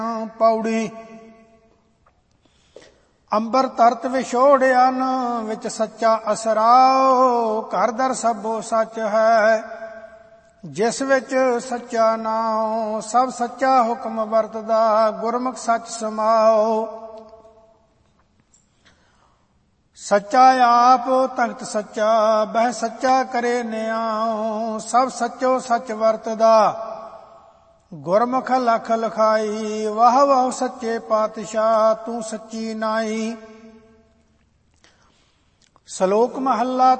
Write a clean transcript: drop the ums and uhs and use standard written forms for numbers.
ਪੌੜੀ। ਅੰਬਰ ਤਰਤ ਵਿਛੋੜਿਆ ਨ ਵਿੱਚ ਸੱਚਾ ਅਸਰਾਓ। ਘਰ ਦਰ ਸਭੋ ਸੱਚ ਹੈ ਜਿਸ ਵਿੱਚ ਸੱਚਾ ਨਾਉ। ਸਭ ਸੱਚਾ ਹੁਕਮ ਵਰਤਦਾ ਗੁਰਮੁਖ ਸੱਚ ਸਮਾਓ। ਸੱਚਾ ਆਪ ਤਖਤ ਸੱਚਾ ਬਹਿ ਸੱਚਾ ਕਰੇ ਨਿਆਉ। ਸਭ ਸੱਚੋ ਸੱਚ ਵਰਤਦਾ ਗੁਰਮੁਖ ਲਖ ਲਖਾਈ। ਵਾਹ ਵਾਹ ਸੱਚੇ ਪਾਤਸ਼ਾਹ ਤੂੰ ਸੱਚੀ ਨਾਈ। ਸ਼ਲੋਕ ਮਹੱਲਾ